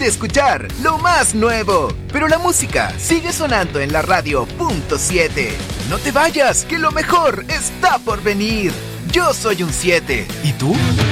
de escuchar lo más nuevo, pero la música sigue sonando en la radio .7. No te vayas, que lo mejor está por venir. Yo soy un 7. ¿Y tú?